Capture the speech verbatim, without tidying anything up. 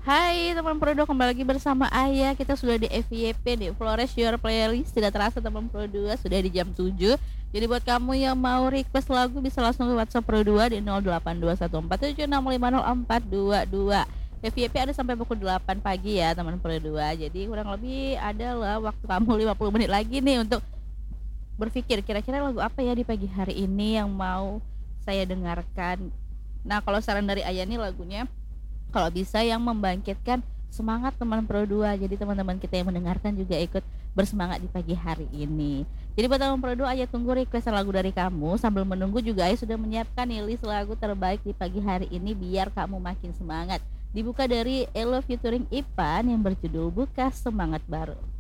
Hai teman Prodo, kembali lagi bersama Ayah. Kita sudah di F Y P nih, Flores Your Playlist. Tidak terasa teman Pro dua sudah di jam tujuh. Jadi buat kamu yang mau request lagu bisa langsung ke WhatsApp Pro dua di nol delapan dua satu empat tujuh enam lima nol empat dua dua. F Y P ada sampai pukul delapan pagi ya teman Pro dua. Jadi kurang lebih adalah waktu kamu lima puluh menit lagi nih untuk berpikir kira-kira lagu apa ya di pagi hari ini yang mau saya dengarkan. Nah, kalau saran dari Ayah nih lagunya kalau bisa yang membangkitkan semangat teman Pro dua. Jadi teman-teman kita yang mendengarkan juga ikut bersemangat di pagi hari ini. Jadi buat teman Pro dua, Ayah tunggu request lagu dari kamu. Sambil menunggu juga Ayah sudah menyiapkan nih list lagu terbaik di pagi hari ini biar kamu makin semangat. Dibuka dari Elo featuring Ipan yang berjudul Buka Semangat Baru.